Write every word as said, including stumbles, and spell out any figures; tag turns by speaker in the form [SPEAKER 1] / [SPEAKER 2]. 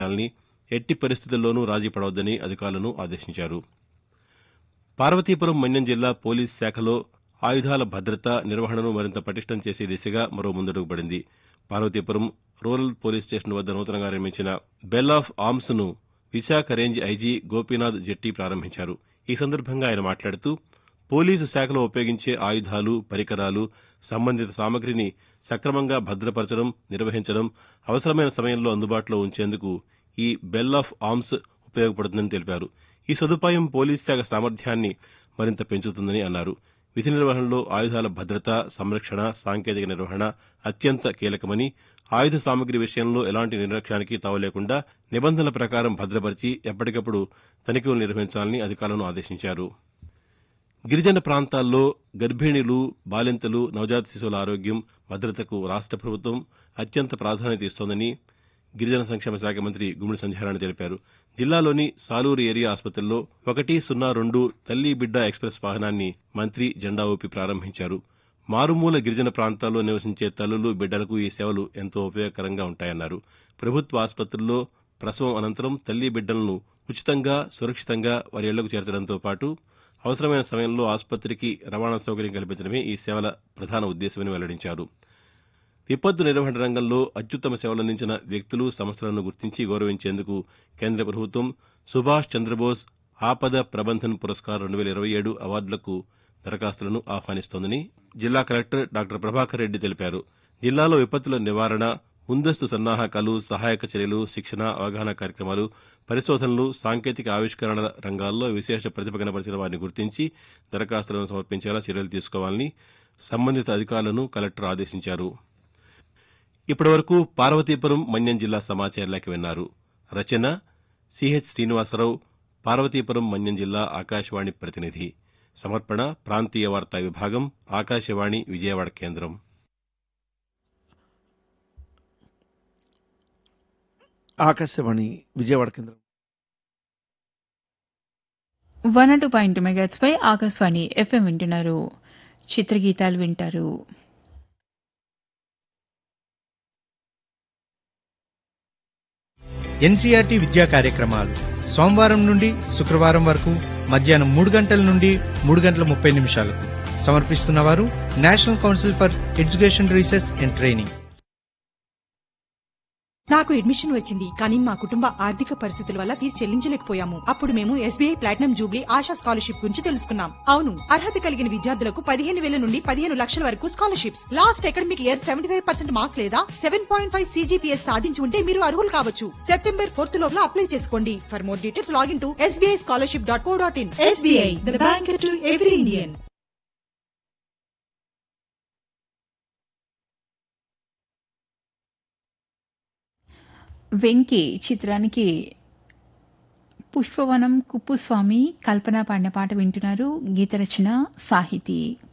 [SPEAKER 1] చేయాలని, ఎట్టి పరిస్థితుల్లోనూ రాజీ పడవద్దని అధికారులను ఆదేశించారు. పార్వతీపురం మన్యం జిల్లా పోలీస్ శాఖలో ఆయుధాల భద్రత, నిర్వహణను మరింత పటిష్టం చేసే దిశగా మరో ముందడుగు పడింది. పార్వతీపురం రూరల్ పోలీస్ స్టేషన్ వద్ద నూతనంగా నిర్మించిన బెల్ ఆఫ్ ఆర్మ్స్ ను విశాఖ రేంజ్ ఐజీ గోపీనాథ్ జెట్టి ప్రారంభించారు. ఈ సందర్భంగా ఆయన మాట్లాడుతూ పోలీసు శాఖలో ఉపయోగించే ఆయుధాలు, పరికరాలు, సంబంధిత సామగ్రిని సక్రమంగా భద్రపరచడం, నిర్వహించడం, అవసరమైన సమయంలో అందుబాటులో ఉంచేందుకు ఈ బెల్ ఆఫ్ ఆర్మ్స్ ఉపయోగపడుతుందని తెలిపారు. ఈ సదుపాయం పోలీస్ శాఖ సామర్థ్యాన్ని మరింత పెంచుతుందని అన్నారు. విధి నిర్వహణలో ఆయుధాల భద్రత, సంరక్షణ, సాంకేతిక నిర్వహణ అత్యంత కీలకమని, ఆయుధ సామగ్రి విషయంలో ఎలాంటి నిర్లక్ష్యానికి తావులేకుండా నిబంధనల ప్రకారం భద్రపరిచి ఎప్పటికప్పుడు తనిఖీలు నిర్వహించాలని అధికారులను ఆదేశించారు. గిరిజన ప్రాంతాల్లో గర్భిణీలు, బాలింతలు, నవజాత శిశువుల ఆరోగ్యం, భద్రతకు రాష్ట్ర ప్రభుత్వం అత్యంత ప్రాధాన్యత ఇస్తోందని గిరిజన సంక్షేమ శాఖ మంత్రి గుమ్మిడి సంధ్యారాణి తెలిపారు. జిల్లాలోని సాలూరు ఏరియా ఆసుపత్రిలో ఒకటి సున్నా రెండు తల్లి బిడ్డ ఎక్స్ప్రెస్ వాహనాన్ని మంత్రి జెండా ఊపి ప్రారంభించారు. మారుమూల గిరిజన ప్రాంతాల్లో నివసించే తల్లులు, బిడ్డలకు ఈ సేవలు ఎంతో ఉపయోగకరంగా ఉంటాయన్నారు. ప్రభుత్వ ఆసుపత్రుల్లో ప్రసవం అనంతరం తల్లి బిడ్డలను ఉచితంగా, సురక్షితంగా వారి ఇళ్లకు చేర్చడంతో పాటు అవసరమైన సమయంలో ఆసుపత్రికి రవాణా సౌకర్యం కల్పించడమే ఈ సేవల ప్రధాన ఉద్దేశమని వెల్లడించారు. విపత్తు నిర్వహణ రంగంలో అత్యుత్తమ సేవలందించిన వ్యక్తులు, సంస్థలను గుర్తించి గౌరవించేందుకు కేంద్ర ప్రభుత్వం సుభాష్ చంద్రబోస్ ఆపద ప్రబంధన్ పురస్కార్ రెండు వేల ఇరవై ఏడు అవార్డులకు దరఖాస్తులను ఆహ్వానిస్తోందని జిల్లా కలెక్టర్ డాక్టర్ ప్రభాకర్ రెడ్డి తెలిపారు. జిల్లాలో విపత్తుల నివారణ, ముందస్తు సన్నాహకాలు, సహాయక చర్యలు, శిక్షణ, అవగాహన కార్యక్రమాలు, పరిశోధనలు, సాంకేతిక ఆవిష్కరణల రంగాల్లో విశేష ప్రతిభ కనబరిచిన వారిని గుర్తించి దరఖాస్తులను సమర్పించేలా చర్యలు తీసుకోవాలని సంబంధిత అధికారులను కలెక్టర్ ఆదేశించారు. ఇప్పటివరకు పార్వతీపురం మన్యం జిల్లా సమాచారాలకి విన్నారు. రచన సిహెచ్ శ్రీనివాసరావు, పార్వతీపురం మన్యం జిల్లా ఆకాశవాణి ప్రతినిధి. సమర్పణ ప్రాంతీయ వార్తా విభాగం, ఆకాశవాణి విజయవాడ కేంద్రం.
[SPEAKER 2] ఆకాశవాణి విజయవాడ కేంద్రం.
[SPEAKER 3] వన్ టూ పాయింట్ మెగాట్స్ పై ఆకాశవాణి ఎఫ్ఎం వింటున్నారు. చిత్రగీతాలు వింటారు.
[SPEAKER 4] ఎన్సీఆర్టీ విద్యా కార్యక్రమాలు సోమవారం నుండి శుక్రవారం వరకు మధ్యాహ్నం మూడు గంటల నుండి మూడు గంటల ముప్పై నిమిషాలకు సమర్పిస్తున్నవారు national council for education research and training.
[SPEAKER 5] నాకు అడ్మిషన్ వచ్చింది, కానీ మా కుటుంబ ఆర్థిక పరిస్థితుల వల్ల ఫీజు చెల్లించలేకపోయాము. అప్పుడు మేము SBI platinum Jubilee ASHA scholarship గురించి తెలుసుకున్నాం. అవును, అర్హత కలిగిన విద్యార్థులకు పదిహేను వేల నుండి పదిహేను లక్షల వరకు scholarships. Last academic year seventy five percent marks లేదా సెవెన్ పాయింట్ ఫైవ్ సీజీపీఎస్ సాధించి ఉంటే మీరు అర్హులు కావచ్చు. సెప్టెంబర్ ఫోర్త్ లోపల అప్లై చేసుకోండి. For more details login to SBI scholarship dot co dot in. SBI, the bank to every Indian.
[SPEAKER 3] Venky చిత్రానికి పుష్పవనం కుప్పుస్వామి, కల్పన పాడిన పాట వింటున్నారు. గీత రచన, సాహితీ.